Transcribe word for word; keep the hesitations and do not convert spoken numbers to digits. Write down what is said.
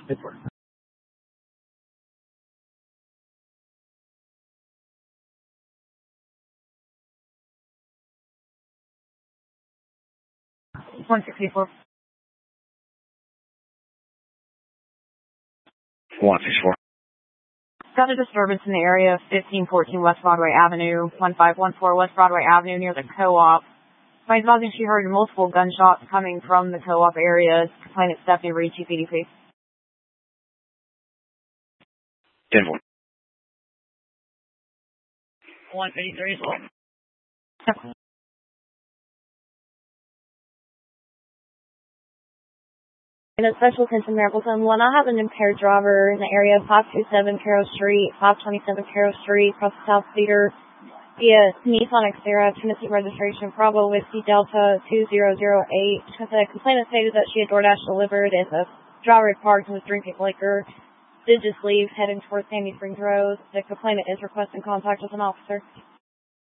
Pittsburgh. one sixty-four. one sixty-four. Got a disturbance in the area of fifteen fourteen West Broadway Avenue, one five one four West Broadway Avenue near the co-op. My advising she heard multiple gunshots coming from the co-op area. Complainant Stephanie Reed, Chief E D P. ten four. one fifty-three as well. In a special attention Miracleton one, I have an impaired driver in the area of five two seven Carroll Street, five twenty-seven Carroll Street, across the South Cedar, via Nissan Xterra, Tennessee registration, Bravo Whiskey Delta two zero zero eight. The complainant stated that she had DoorDash delivered as a driver had parked and was drinking liquor. Did just leave, heading towards Sandy Springs Road. The complainant is requesting contact with an officer.